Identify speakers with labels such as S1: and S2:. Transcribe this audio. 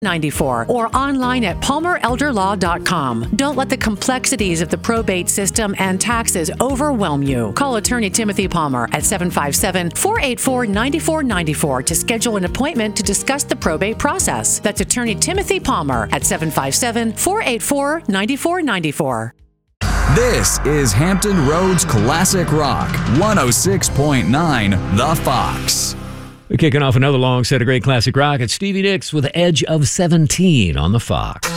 S1: 94 or online at palmerelderlaw.com. Don't let the complexities of the probate system and taxes overwhelm you. Call attorney Timothy Palmer at 757-484-9494 to schedule an appointment to discuss the probate process. That's attorney Timothy Palmer at 757-484-9494.
S2: This is Hampton Roads Classic Rock, 106.9 The Fox.
S3: We're kicking off another long set of great classic rock. It's Stevie Nicks with Edge of 17 on The Fox.